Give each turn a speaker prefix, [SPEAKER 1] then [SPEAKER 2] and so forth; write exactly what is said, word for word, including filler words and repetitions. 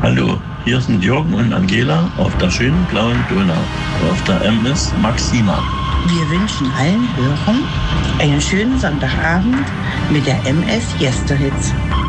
[SPEAKER 1] Hallo, hier sind Jürgen und Angela auf der schönen blauen Donau, auf der M S Maxima.
[SPEAKER 2] Wir wünschen allen Hörern einen schönen Sonntagabend mit der M S Yesterhits.